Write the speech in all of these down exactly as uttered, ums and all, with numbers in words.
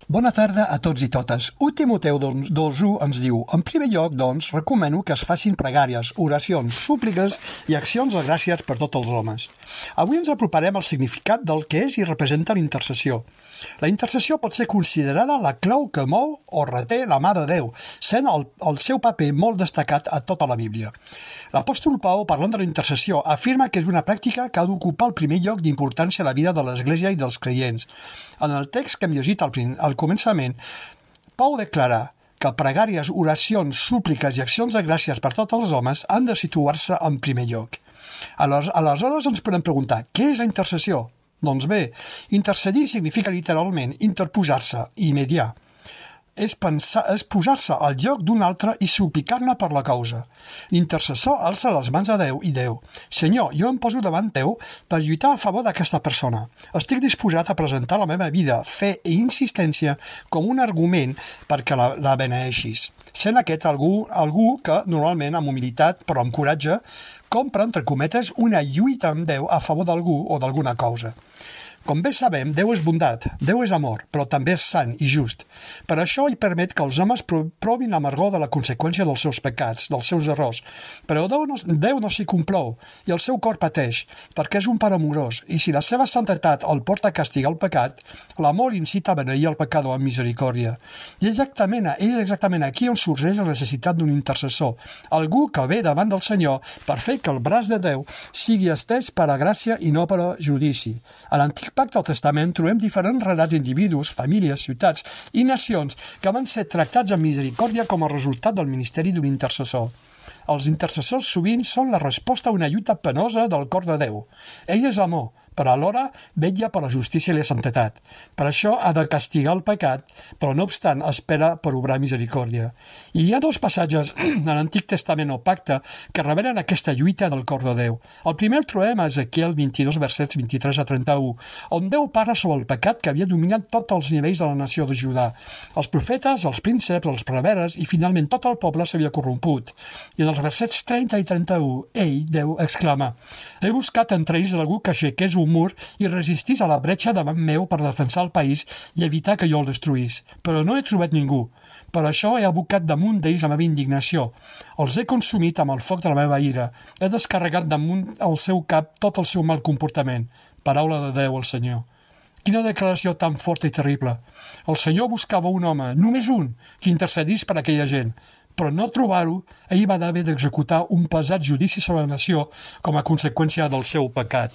Bona tarda a tots i totes. u Timoteu dos u ens diu: en primer lloc, doncs, recomano que es facin pregàries, oracions, súpliques i accions de gràcies per tots els homes. Avui ens aproparem al significat del que és i representa l'intercessió. La intercessió pot ser considerada la clau que mou o reté la mà de Déu, sent el, el seu paper molt destacat a tota la Bíblia. L'apòstol Pau, parlant de la intercessió, afirma que és una pràctica que ha d'ocupar el primer lloc d'importància a la vida de l'Església i dels creients. En el text que hem llegit al, al començament, Pau declara que pregàries, oracions, súpliques i accions de gràcies per tots els homes han de situar-se en primer lloc. Aleshores ens podem preguntar, què és la intercessió? Doncs bé, intercedir significa literalment interposar-se i mediar. És, pensar, és posar-se al lloc d'un altre i suplicar-ne per la causa. L'intercessor alça les mans a Déu i Déu: Senyor, jo em poso davant teu per lluitar a favor d'aquesta persona. Estic disposat a presentar la meva vida, fe i insistència com un argument perquè la, la beneeixis. Sent aquest algú, algú que, normalment, amb humilitat, però amb coratge, compra, entre cometes, una lluita amb Déu a favor d'algú o d'alguna causa. Com bé sabem, Déu és bondat, Déu és amor, però també és sant i just. Per això hi permet que els homes provin l'amargor de la conseqüència dels seus pecats, dels seus errors. Però Déu no, Déu no s'hi complou i el seu cor pateix, perquè és un pare amorós, i si la seva santetat el porta a castigar el pecat, l'amor incita a beneir el pecador amb misericòrdia. I exactament, és exactament aquí on sorgeix la necessitat d'un intercessor, algú que ve davant del Senyor per fer que el braç de Déu sigui estès per a gràcia i no per a judici. A l'Antic Pacte al Testament trobem diferents relats d'individus, famílies, ciutats i nacions que van ser tractats amb misericòrdia com a resultat del ministeri d'un intercessor. Els intercessors sovint són la resposta a una lluita penosa del cor de Déu. Ell és amor, però alhora vetlla per la justícia i la santetat. Per això ha de castigar el pecat, però no obstant espera per obrar misericòrdia. I hi ha dos passatges en l'Antic Testament o Pacte que revelen aquesta lluita del cor de Déu. El primer el trobem a Ezequiel vint-i-dos, versets vint-i-tres a trenta-u, on Déu parla sobre el pecat que havia dominat tots els nivells de la nació de Judà. Els profetes, els prínceps, els preveres i finalment tot el poble s'havia corromput. I en els versets trenta i trenta-u, ell, Déu, exclama: he buscat entre ells algú que aixequés un mur i resistís a la bretxa davant meu per defensar el país i evitar que jo el destruís. Però no he trobat ningú. Per això he abocat damunt d'ells la meva indignació. Els he consumit amb el foc de la meva ira. He descarregat damunt el seu cap tot el seu mal comportament. Paraula de Déu, el Senyor. Quina declaració tan forta i terrible. El Senyor buscava un home, només un, que intercedís per a aquella gent. Però no trobar-ho, ell va haver d'executar un pesat judici sobre la nació com a conseqüència del seu pecat.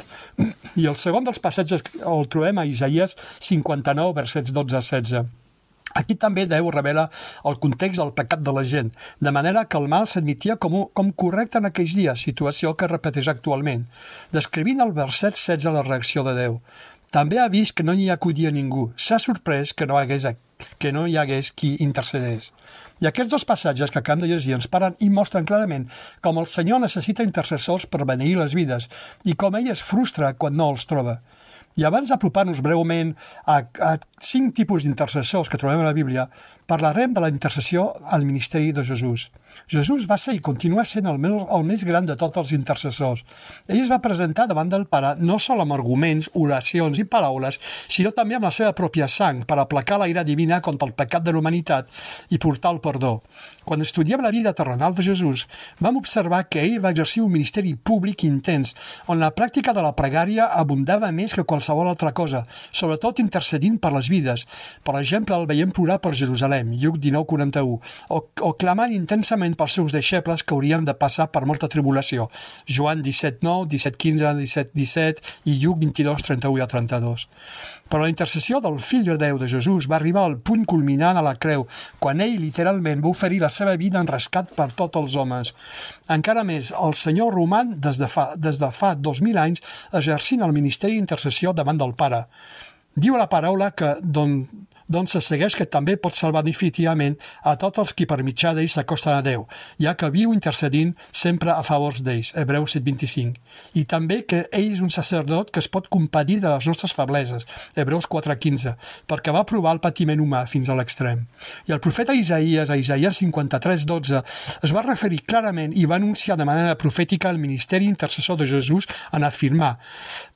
I el segon dels passatges el trobem a Isaïes cinquanta-nou, versets dotze a setze. Aquí també Déu revela el context del pecat de la gent, de manera que el mal s'admetia com, com correcte en aquells dies, situació que es repeteix actualment, descrivint al verset setze la reacció de Déu. També ha vist que no hi acudia ningú. S'ha sorprès que no, hagués, que no hi hagués qui intercedés. I aquests dos passatges que acabem de llegir ens paren i mostren clarament com el Senyor necessita intercessors per beneir les vides i com ell es frustra quan no els troba. I abans d'apropar-nos breument a, a cinc tipus d'intercessors que trobem a la Bíblia, parlarem de la intercessió al ministeri de Jesús. Jesús va ser i continua sent el més, el més gran de tots els intercessors. Ell es va presentar davant del Pare no sol amb arguments, oracions i paraules, sinó també amb la seva pròpia sang per aplacar la ira divina contra el pecat de la humanitat i portar el perdó. Quan estudiem la vida terrenal de Jesús, vam observar que ell va exercir un ministeri públic intens, on la pràctica de la pregària abundava més que qualsevol altra cosa, sobretot intercedint per les vides. Per exemple, el veiem plorar per Jerusalem, Lluc dinou quaranta-u, o, o clamant intensament pels seus deixebles que haurien de passar per molta tribulació, Joan disset nou, disset quinze, disset disset i Lluc vint-i-dos, trenta-u a trenta-dos. Però la intercessió del Fill de Déu de Jesús va arribar al punt culminant a la creu, quan ell literalment va oferir la seva vida en rescat per tots els homes. Encara més, el Senyor roman des de fa, des de fa dos mil anys exercint el ministeri d'intercessió davant del Pare. Diu la paraula que d'on doncs se segueix que també pot salvar definitivament a tots els qui per mitjà d'ells s'acosten a Déu, ja que viu intercedint sempre a favor d'ells, Hebreus set vint-i-cinc. I també que ell és un sacerdot que es pot compadir de les nostres febleses, Hebreus quatre quinze, perquè va provar el patiment humà fins a l'extrem. I el profeta Isaïes, a Isaïes cinquanta-tres dotze, es va referir clarament i va anunciar de manera profètica el ministeri intercessor de Jesús en afirmar: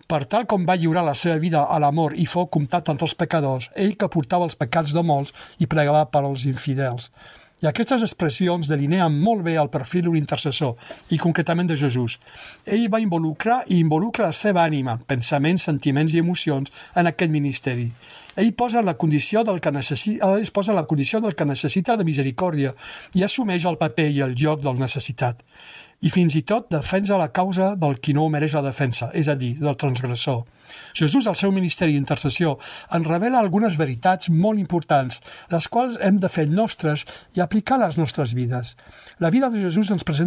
Per tal com va lliurar la seva vida a l'amor i fou comptat entre els pecadors, ell que portava els pecats de molts i pregava per als infidels. I aquestes expressions delineen molt bé el perfil d'un intercessor, i concretament de Jesús. Ell va involucrar i involucra la seva ànima, pensaments, sentiments i emocions en aquest ministeri. Ell posa la condició del que necessita, ell posa la condició del que necessita de misericòrdia i assumeix el paper i el lloc del necessitat. I fins i tot defensa la causa del qui no mereix la defensa, és a dir, del transgressor. Jesús, al seu ministeri d'intercessió, ens revela algunes veritats molt importants, les quals hem de fer nostres i aplicar a les nostres vides. La vida de Jesús ens presenta